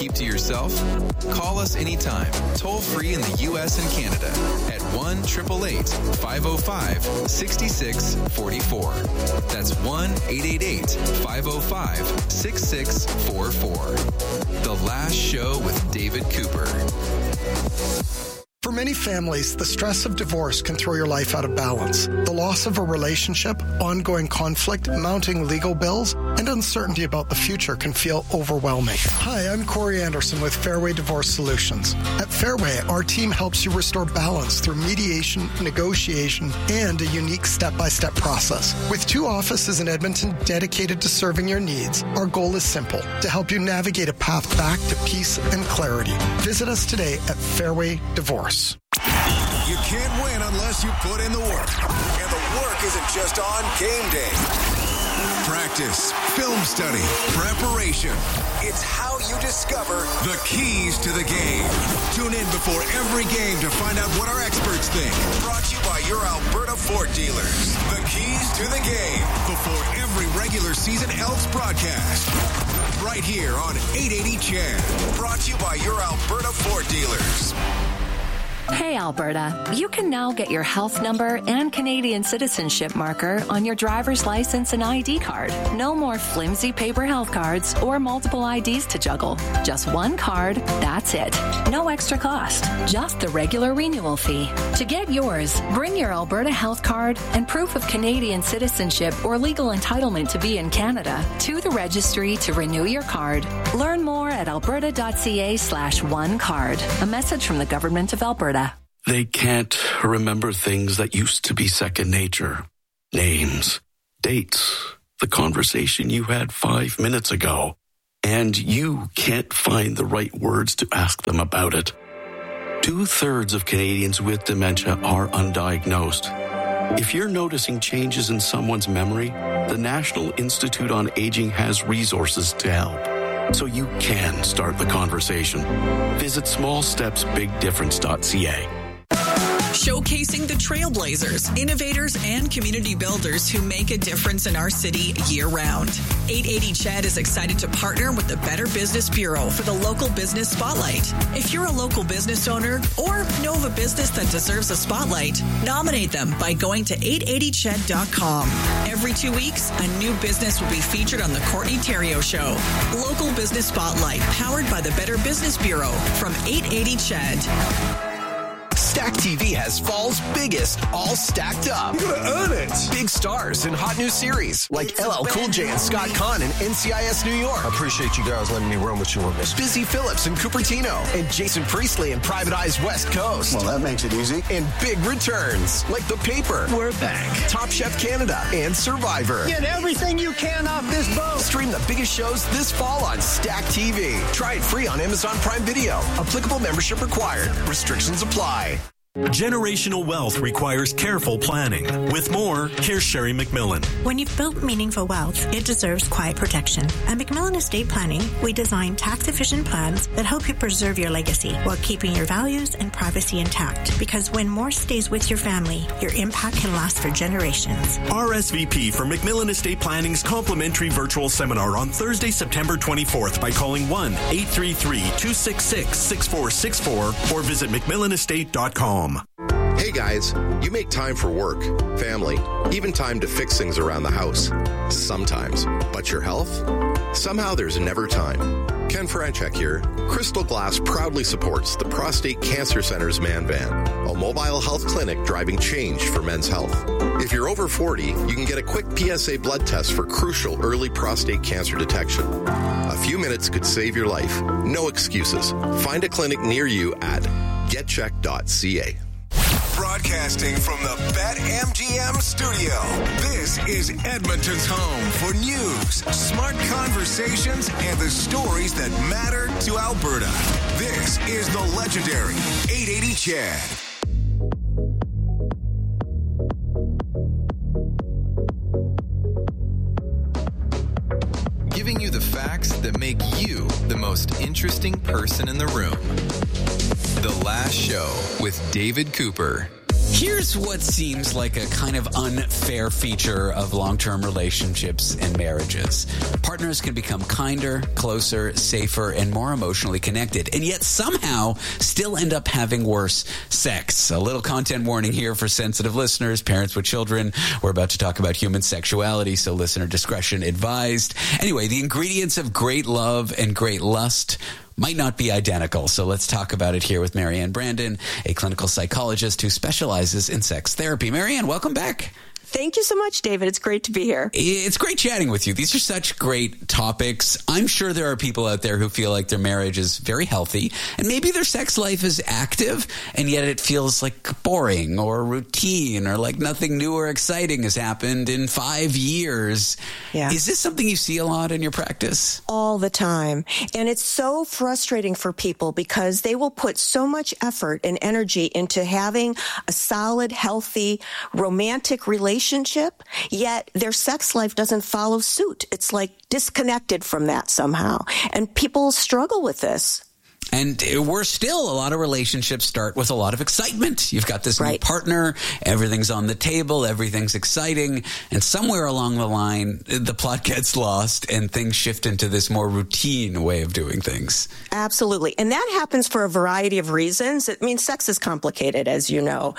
Keep to yourself? Call us anytime, toll free in the U.S. and Canada at 1-888-505-6644. That's 1-888-505-6644. The Last Show with David Cooper. For many families, the stress of divorce can throw your life out of balance. The loss of a relationship, ongoing conflict, mounting legal bills, and uncertainty about the future can feel overwhelming. Hi, I'm Corey Anderson with Fairway Divorce Solutions. At Fairway, our team helps you restore balance through mediation, negotiation, and a unique step-by-step process. With 2 offices in Edmonton dedicated to serving your needs, our goal is simple: to help you navigate a path back to peace and clarity. Visit us today at Fairway Divorce. You can't win unless you put in the work. And the work isn't just on game day. Practice, film study, preparation. It's how you discover the keys to the game. Tune in before every game to find out what our experts think. Brought to you by your Alberta Ford dealers. The keys to the game before every regular season Elks broadcast. Right here on 880 CHED. Brought to you by your Alberta Ford dealers. Hey Alberta, you can now get your health number and Canadian citizenship marker on your driver's license and ID card. No more flimsy paper health cards or multiple IDs to juggle. Just one card, that's it. No extra cost, just the regular renewal fee. To get yours, bring your Alberta health card and proof of Canadian citizenship or legal entitlement to be in Canada to the registry to renew your card. Learn more at alberta.ca/onecard. A message from the Government of Alberta. They can't remember things that used to be second nature. Names, dates, the conversation you had 5 minutes ago. And you can't find the right words to ask them about it. 2/3 of Canadians with dementia are undiagnosed. If you're noticing changes in someone's memory, the National Institute on Aging has resources to help. So you can start the conversation. Visit smallstepsbigdifference.ca. Showcasing the trailblazers, innovators, and community builders who make a difference in our city year-round. 880 CHED is excited to partner with the Better Business Bureau for the Local Business Spotlight. If you're a local business owner or know of a business that deserves a spotlight, nominate them by going to 880ched.com. Every 2 weeks, a new business will be featured on the Courtney Theriault Show. Local Business Spotlight, powered by the Better Business Bureau from 880 CHED. Stack TV has fall's biggest, all stacked up. You're gonna earn it. Big stars in hot new series like LL Cool J and Scott Conn in NCIS New York. I appreciate you guys letting me run with you on this. Busy Phillips in Cupertino and Jason Priestley in Private Eye's West Coast. Well, that makes it easy. And big returns like The Paper, We're Back, Top Chef Canada, and Survivor. Get everything you can off this boat. Stream the biggest shows this fall on Stack TV. Try it free on Amazon Prime Video. Applicable membership required. Restrictions apply. Generational wealth requires careful planning. With more, here's Sherry McMillan. When you've built meaningful wealth, it deserves quiet protection. At McMillan Estate Planning, we design tax-efficient plans that help you preserve your legacy while keeping your values and privacy intact. Because when more stays with your family, your impact can last for generations. RSVP for McMillan Estate Planning's complimentary virtual seminar on Thursday, September 24th by calling 1-833-266-6464 or visit McMillanestate.com. Hey guys, you make time for work, family, even time to fix things around the house. Sometimes. But your health? Somehow there's never time. Ken Franchek here. Crystal Glass proudly supports the Prostate Cancer Center's Man Van, a mobile health clinic driving change for men's health. If you're over 40, you can get a quick PSA blood test for crucial early prostate cancer detection. A few minutes could save your life. No excuses. Find a clinic near you at getcheck.ca. Broadcasting from the BetMGM studio, this is Edmonton's home for news, smart conversations, and the stories that matter to Alberta. This is the legendary 880 CHED. Giving you the facts that make you the most interesting person in the room. The Last Show with David Cooper. Here's what seems like a kind of unfair feature of long-term relationships and marriages. Partners can become kinder, closer, safer, and more emotionally connected, and yet somehow still end up having worse sex. A little content warning here for sensitive listeners, parents with children. We're about to talk about human sexuality, so listener discretion advised. Anyway, the ingredients of great love and great lust might not be identical. So let's talk about it here with Marianne Brandon, a clinical psychologist who specializes in sex therapy. Marianne, welcome back. Thank you so much, David. It's great to be here. It's great chatting with you. These are such great topics. I'm sure there are people out there who feel like their marriage is very healthy and maybe their sex life is active and yet it feels like boring or routine or like nothing new or exciting has happened in 5 years. Yeah. Is this something you see a lot in your practice? All the time. And it's so frustrating for people because they will put so much effort and energy into having a solid, healthy, romantic relationship, yet their sex life doesn't follow suit. It's like disconnected from that somehow. And people struggle with this. And we're still, a lot of relationships start with a lot of excitement. You've got this new partner, everything's on the table, everything's exciting, and somewhere along the line, the plot gets lost and things shift into this more routine way of doing things. Absolutely. And that happens for a variety of reasons. I mean, sex is complicated, as you know.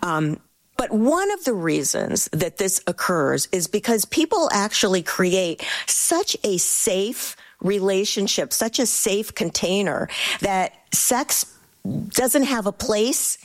But one of the reasons that this occurs is because people actually create such a safe relationship, such a safe container that sex doesn't have a place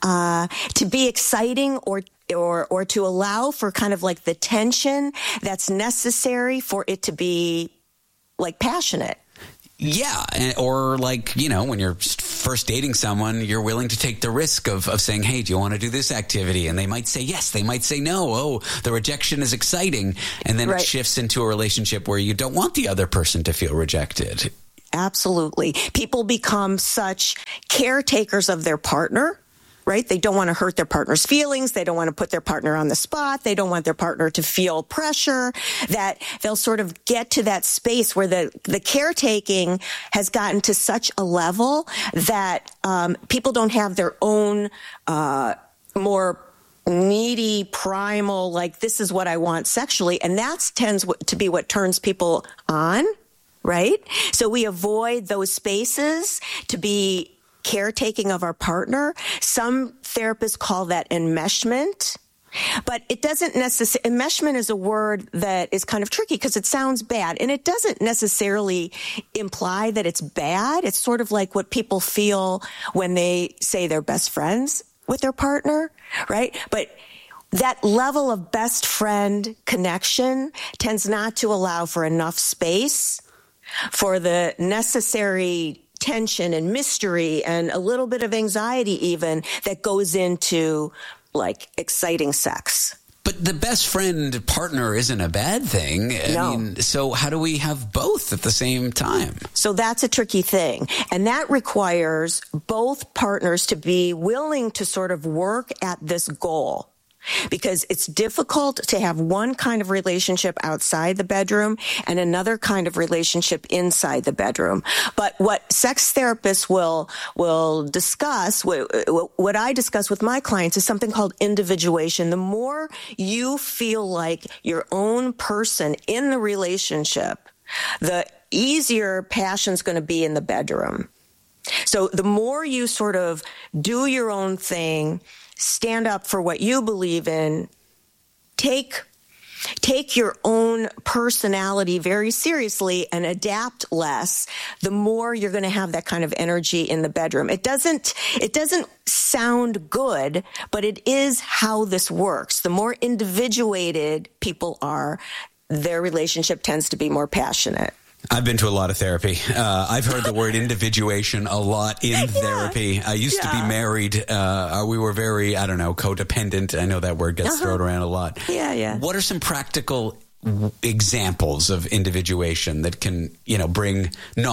to be exciting or to allow for kind of like the tension that's necessary for it to be like passionate. Yeah, or like, you know, when you're first dating someone, you're willing to take the risk of saying, hey, do you want to do this activity? And they might say yes, they might say no. Oh, the rejection is exciting. And then it shifts into a relationship where you don't want the other person to feel rejected. Absolutely. People become such caretakers of their partner. Right? They don't want to hurt their partner's feelings. They don't want to put their partner on the spot. They don't want their partner to feel pressure, that they'll sort of get to that space where the caretaking has gotten to such a level that people don't have their own more needy, primal, like, this is what I want sexually. And that tends to be what turns people on, right? So we avoid those spaces to be caretaking of our partner. Some therapists call that enmeshment, but it doesn't necessarily, enmeshment is a word that is kind of tricky because it sounds bad, and it doesn't necessarily imply that it's bad. It's sort of like what people feel when they say they're best friends with their partner, right? But that level of best friend connection tends not to allow for enough space for the necessary tension and mystery and a little bit of anxiety even that goes into like exciting sex. But the best friend partner isn't a bad thing. No. I mean, so how do we have both at the same time? So that's a tricky thing. And that requires both partners to be willing to sort of work at this goal. Because it's difficult to have one kind of relationship outside the bedroom and another kind of relationship inside the bedroom. But what sex therapists will discuss, what I discuss with my clients is something called individuation. The more you feel like your own person in the relationship, the easier passion's going to be in the bedroom. So the more you sort of do your own thing, stand up for what you believe in, take your own personality very seriously and adapt less, the more you're going to have that kind of energy in the bedroom. It doesn't sound good, but it is how this works. The more individuated people are, their relationship tends to be more passionate. I've been to a lot of therapy. I've heard the word individuation a lot in therapy. I used to be married. We were very, codependent. I know that word gets thrown around a lot. Yeah. What are some practical examples of individuation that can, bring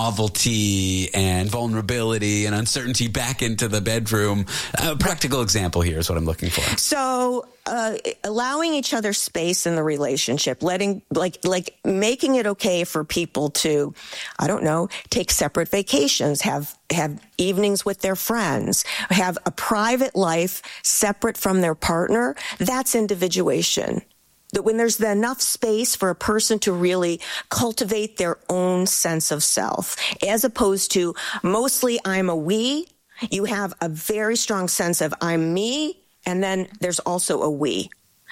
novelty and vulnerability and uncertainty back into the bedroom? A practical example here is what I'm looking for. So, allowing each other space in the relationship, making it okay for people to, take separate vacations, have evenings with their friends, have a private life separate from their partner. That's individuation. That when there's enough space for a person to really cultivate their own sense of self, as opposed to mostly I'm a we, you have a very strong sense of I'm me, and then there's also a we.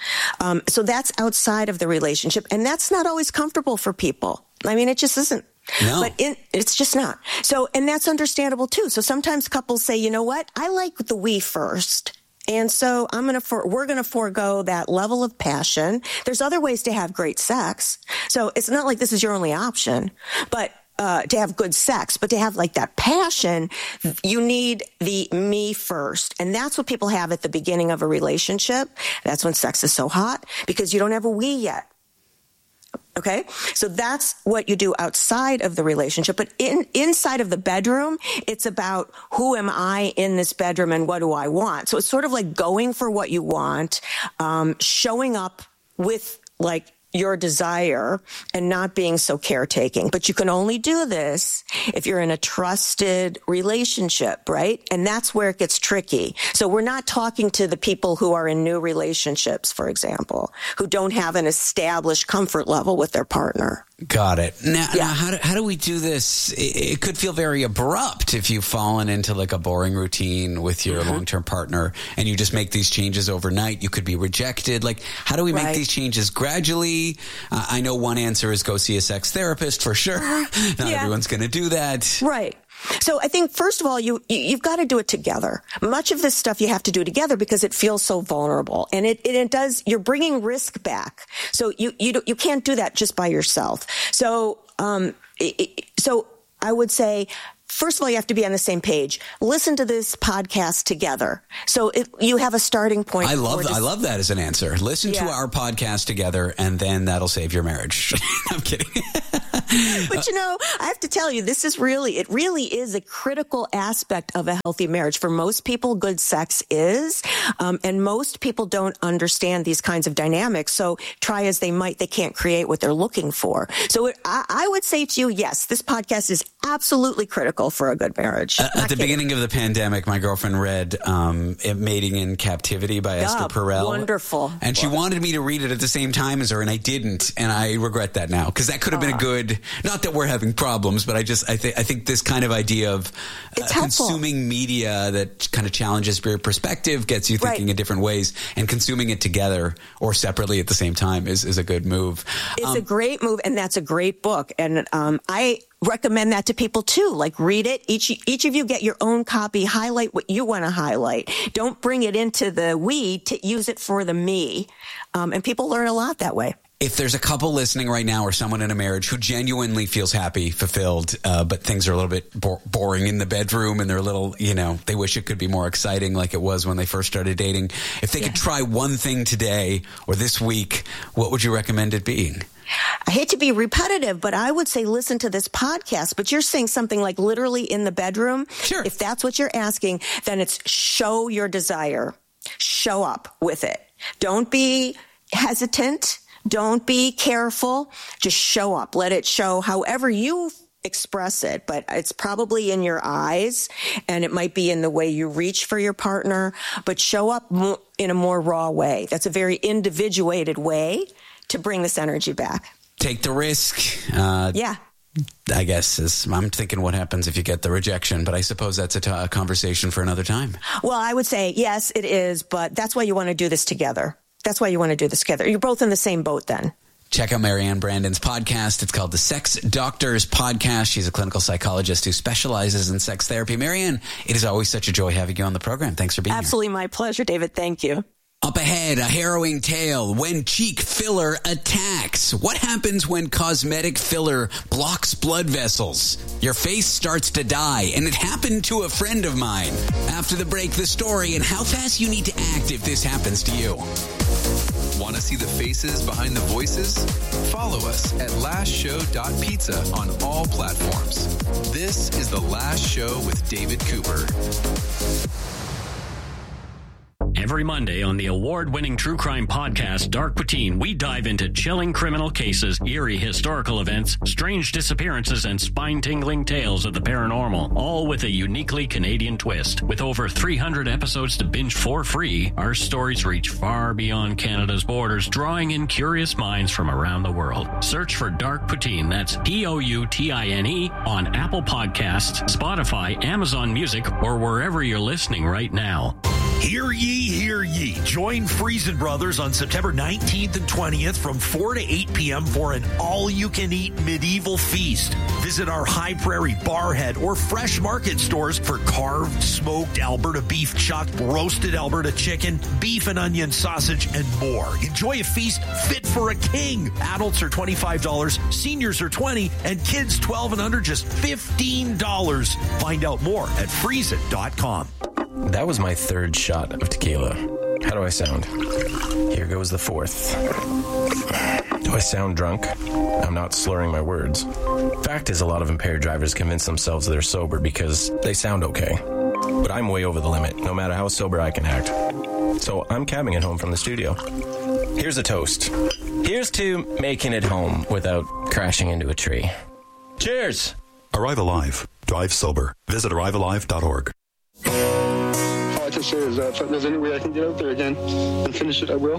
So that's outside of the relationship, and that's not always comfortable for people. I mean, it just isn't. No. But it's just not. So, and that's understandable too. So sometimes couples say, you know what? I like the we first. And so we're going to forego that level of passion. There's other ways to have great sex. So it's not like this is your only option, but to have good sex, but to have like that passion, you need the me first. And that's what people have at the beginning of a relationship. That's when sex is so hot because you don't have a we yet. Okay, so that's what you do outside of the relationship. But inside of the bedroom, it's about who am I in this bedroom and what do I want? So it's sort of like going for what you want, showing up with like your desire and not being so caretaking. But you can only do this if you're in a trusted relationship, right? And that's where it gets tricky. So we're not talking to the people who are in new relationships, for example, who don't have an established comfort level with their partner. Got it. Now how do we do this? It could feel very abrupt if you've fallen into like a boring routine with your long-term partner and you just make these changes overnight. You could be rejected. Like, how do we make these changes gradually? I know one answer is go see a sex therapist for sure. Not everyone's going to do that. Right. So I think, first of all, you've got to do it together. Much of this stuff you have to do together because it feels so vulnerable. And it does, you're bringing risk back. So you can't do that just by yourself. So, so I would say, first of all, you have to be on the same page. Listen to this podcast together. So you have a starting point. I love that as an answer. Listen to our podcast together, and then that'll save your marriage. I'm kidding. But I have to tell you, it really is a critical aspect of a healthy marriage. For most people, good sex is, and most people don't understand these kinds of dynamics. So try as they might, they can't create what they're looking for. So I would say to you, yes, this podcast is absolutely critical for a good marriage. At the beginning of the pandemic, my girlfriend read Mating in Captivity by Esther Perel. Wonderful. And she wanted me to read it at the same time as her, and I didn't. And I regret that now, because that could have been a good, not that we're having problems, but I think this kind of idea of consuming media that kind of challenges your perspective, gets you thinking in different ways, and consuming it together or separately at the same time is a good move. It's a great move, and that's a great book. And I recommend that to people too. Like, read it. Each of you get your own copy. Highlight what you want to highlight. Don't bring it into the we, to use it for the me. And people learn a lot that way. If there's a couple listening right now or someone in a marriage who genuinely feels happy, fulfilled, but things are a little bit boring in the bedroom and they're a little, they wish it could be more exciting like it was when they first started dating. If they could try one thing today or this week, what would you recommend it being? I hate to be repetitive, but I would say listen to this podcast. But you're saying something like literally in the bedroom. Sure. If that's what you're asking, then it's show your desire. Show up with it. Don't be hesitant. Don't be careful. Just show up. Let it show however you express it, but it's probably in your eyes, and it might be in the way you reach for your partner, but show up in a more raw way. That's a very individuated way to bring this energy back. Take the risk. I guess I'm thinking what happens if you get the rejection, but I suppose that's a conversation for another time. Well, I would say, yes, it is, but that's why you want to do this together. You're both in the same boat then. Check out Marianne Brandon's podcast. It's called The Sex Doctors Podcast. She's a clinical psychologist who specializes in sex therapy. Marianne, it is always such a joy having you on the program. Thanks for being here. Absolutely my pleasure, David. Thank you. Up ahead, a harrowing tale when cheek filler attacks. What happens when cosmetic filler blocks blood vessels? Your face starts to die, and it happened to a friend of mine. After the break, the story and how fast you need to act if this happens to you. Want to see the faces behind the voices? Follow us at lastshow.pizza on all platforms. This is The Last Show with David Cooper. Every Monday on the award-winning true crime podcast, Dark Poutine, we dive into chilling criminal cases, eerie historical events, strange disappearances, and spine-tingling tales of the paranormal, all with a uniquely Canadian twist. With over 300 episodes to binge for free, our stories reach far beyond Canada's borders, drawing in curious minds from around the world. Search for Dark Poutine, that's Poutine, on Apple Podcasts, Spotify, Amazon Music, or wherever you're listening right now. Hear ye, hear ye. Join Friesen Brothers on September 19th and 20th from 4 to 8 p.m. for an all-you-can-eat medieval feast. Visit our High Prairie Barhead or Fresh Market stores for carved, smoked Alberta beef chuck, roasted Alberta chicken, beef and onion sausage, and more. Enjoy a feast fit for a king. Adults are $25, seniors are $20, and kids 12 and under just $15. Find out more at Friesen.com. That was my third shot of tequila. How do I sound? Here goes the fourth. Do I sound drunk? I'm not slurring my words. Fact is, a lot of impaired drivers convince themselves they're sober because they sound okay. But I'm way over the limit, no matter how sober I can act. So I'm cabbing it home from the studio. Here's a toast. Here's to making it home without crashing into a tree. Cheers! Arrive Alive. Drive sober. Visit arrivealive.org. All I can say is if there's any way I can get out there again and finish it, I will.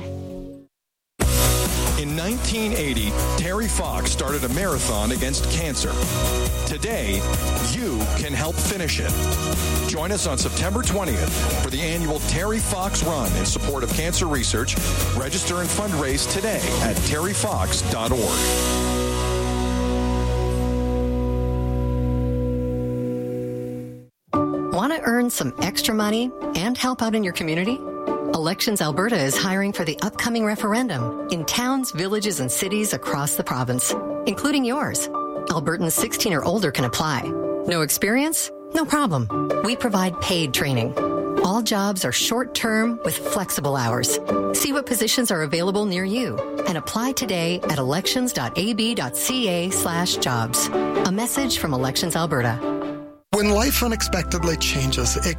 In 1980, Terry Fox started a marathon against cancer. Today, you can help finish it. Join us on September 20th for the annual Terry Fox Run in support of cancer research. Register and fundraise today at terryfox.org. Want to earn some extra money and help out in your community? Elections Alberta is hiring for the upcoming referendum in towns, villages, and cities across the province, including yours. Albertans 16 or older can apply. No experience? No problem. We provide paid training. All jobs are short-term with flexible hours. See what positions are available near you and apply today at elections.ab.ca/jobs. A message from Elections Alberta. When life unexpectedly changes, it